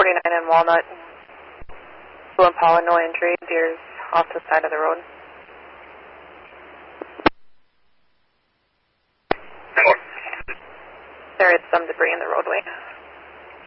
49 in Walnut. Blue Impala, no injury. Deer's off the side of the road. There is some debris in the roadway.